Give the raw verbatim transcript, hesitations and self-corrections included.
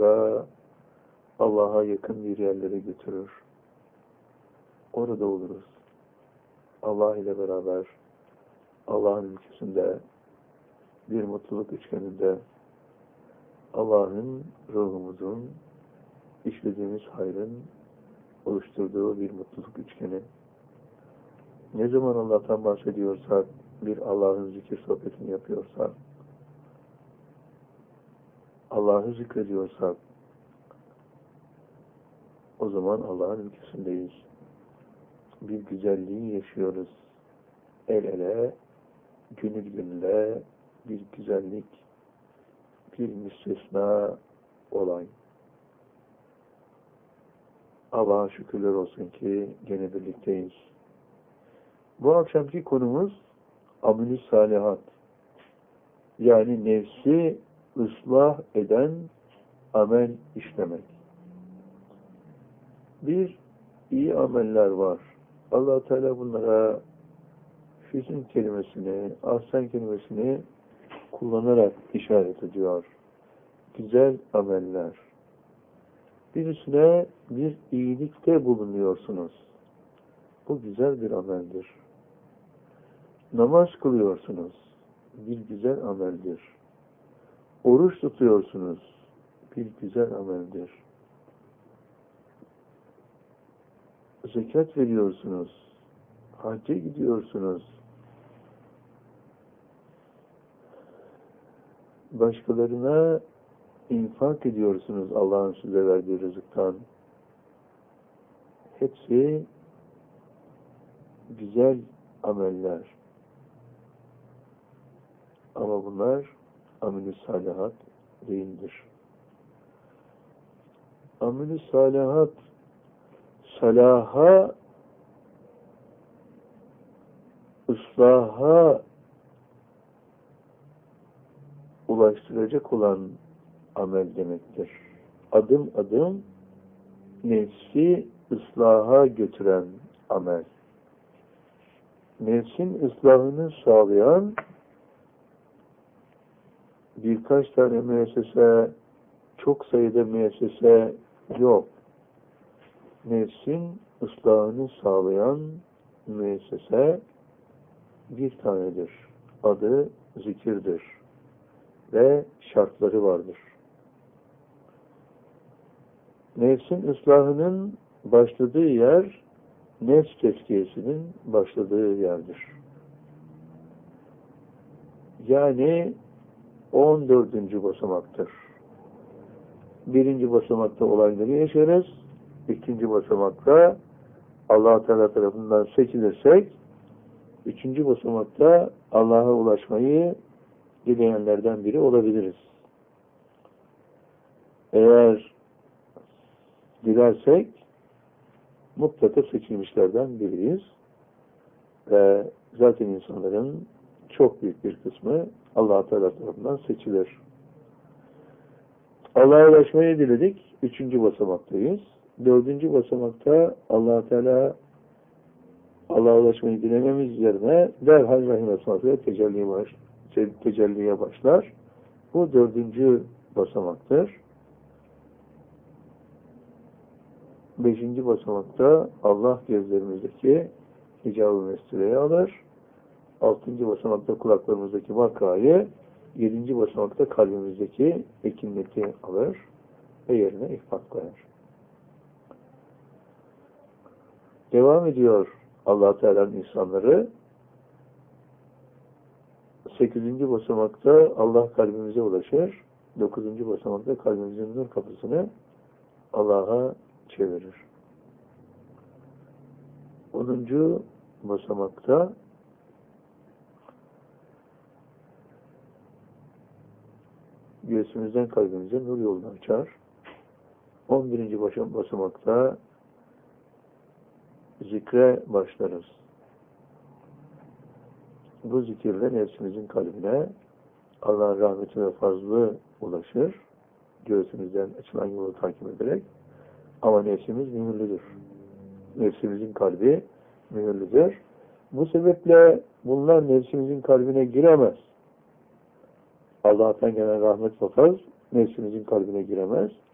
sonra Allah'a yakın bir yerlere götürür. Orada oluruz. Allah ile beraber Allah'ın ülkesinde bir mutluluk üçgeninde Allah'ın ruhumuzun işlediğimiz hayrın oluşturduğu bir mutluluk üçgeni. Ne zaman Allah'tan bahsediyorsak, bir Allah'ın zikir sohbetini yapıyorsak, Allah'ı zikrediyorsak, o zaman Allah'ın ülkesindeyiz. Bir güzelliği yaşıyoruz. El ele, gönül gönüle bir güzellik, bir müstesna olay. Allah'a şükürler olsun ki gene birlikteyiz. Bu akşamki konumuz amel-i salihat. Yani nefsi ıslah eden amel işlemek. Bir iyi ameller var. Allah Teala bunlara hüsn kelimesini, ahsen kelimesini kullanarak işaret ediyor. Güzel ameller. Birisine bir iyilikte bulunuyorsunuz. Bu güzel bir ameldir. Namaz kılıyorsunuz. Bir güzel ameldir. Oruç tutuyorsunuz. Bir güzel ameldir. Zekat veriyorsunuz. Hacca gidiyorsunuz. Başkalarına infak ediyorsunuz Allah'ın size verdiği rızıktan. Hepsi güzel ameller. Ama bunlar amel-i salihat değildir. Amel-i salihat salaha, ıslaha ulaştıracak olan amel demektir. Adım adım nefsi ıslaha götüren amel. Nefsin ıslahını sağlayan birkaç tane müessese, çok sayıda müessese yok. Nefsin ıslahını sağlayan müessese bir tanedir. Adı zikirdir. Ve şartları vardır. Nefsin ıslahının başladığı yer, nefs tezkiyesinin başladığı yerdir. Yani on dördüncü basamaktır. Birinci basamakta olayları yaşarız. İkinci basamakta Allah-u Teala tarafından seçilirsek, üçüncü basamakta Allah'a ulaşmayı dileyenlerden biri olabiliriz. Eğer dilersek mutlaka seçilmişlerden biriyiz. Ve zaten insanların çok büyük bir kısmı Allah-u Teala tarafından seçilir. Allah'a ulaşmayı diledik. Üçüncü basamaktayız. Dördüncü basamakta Allah-u Teala Allah'a ulaşmayı dilememiz üzerine derhal rahimesine tecelliye, baş, tecelliye başlar. Bu dördüncü basamaktır. Beşinci basamakta Allah gözlerimizdeki hicab-ı mestireye alır. Altıncı basamakta kulaklarımızdaki vakayı, yedinci basamakta kalbimizdeki ekinleti alır ve yerine ihfat koyar. Devam ediyor Allah Teala'nın ihsanları. Sekizinci basamakta Allah kalbimize ulaşır. Dokuzuncu basamakta kalbimizin nur kapısını Allah'a çevirir. Onuncu basamakta göğsümüzden kalbimize nur yolunu açar. On birinci basamakta zikre başlarız. Bu zikirle nefsimizin kalbine Allah'ın rahmeti ve fazlı ulaşır. Göğsümüzden açılan yolu takip ederek. Ama nefsimiz mühürlüdür. Nefsimizin kalbi mühürlüdür. Bu sebeple bunlar nefsimizin kalbine giremez. Allah'tan gelen rahmet ve faz nefsimizin kalbine giremez.